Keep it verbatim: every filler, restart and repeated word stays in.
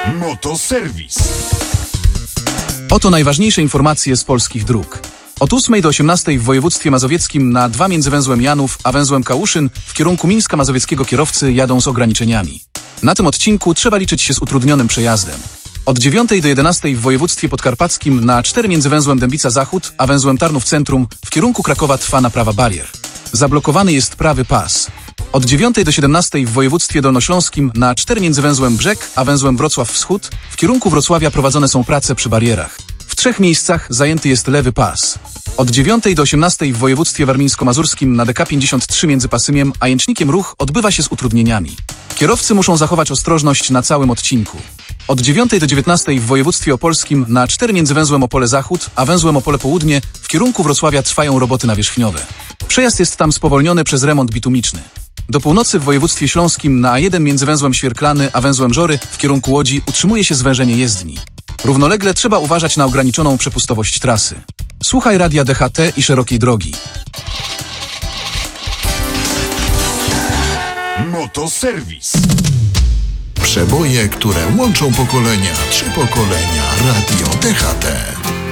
Motoserwis. Oto najważniejsze informacje z polskich dróg. Od ósmej do osiemnastej w województwie mazowieckim na dwa między węzłem Janów a węzłem Kałuszyn w kierunku Mińska Mazowieckiego kierowcy jadą z ograniczeniami. Na tym odcinku trzeba liczyć się z utrudnionym przejazdem. Od dziewiątej do jedenastej w województwie podkarpackim na cztery między węzłem Dębica Zachód a węzłem Tarnów Centrum w kierunku Krakowa trwa naprawa barier. Zablokowany jest prawy pas. Od dziewiątej do siedemnastej w województwie dolnośląskim na cztery między węzłem Brzeg a węzłem Wrocław Wschód w kierunku Wrocławia prowadzone są prace przy barierach. W trzech miejscach zajęty jest lewy pas. Od dziewiątej do osiemnastej w województwie warmińsko-mazurskim na D K pięćdziesiąt trzy między Pasymiem a Jęcznikiem ruch odbywa się z utrudnieniami. Kierowcy muszą zachować ostrożność na całym odcinku. Od dziewiątej do dziewiętnastej w województwie opolskim na cztery między węzłem Opole Zachód a węzłem Opole Południe w kierunku Wrocławia trwają roboty nawierzchniowe. Przejazd jest tam spowolniony przez remont bitumiczny. Do północy w województwie śląskim na A jeden między węzłem Świerklany a węzłem Żory w kierunku Łodzi utrzymuje się zwężenie jezdni. Równolegle trzeba uważać na ograniczoną przepustowość trasy. Słuchaj radia D H T i szerokiej drogi. Motoserwis. Przeboje, które łączą pokolenia. Trzy pokolenia. Radio D H T.